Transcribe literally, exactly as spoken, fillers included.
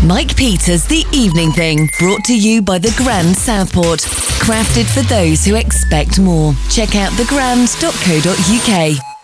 Mike Peters, The Evening Thing, brought to you by The Grand Southport. Crafted for those who expect more. Check out the grand dot co dot uk.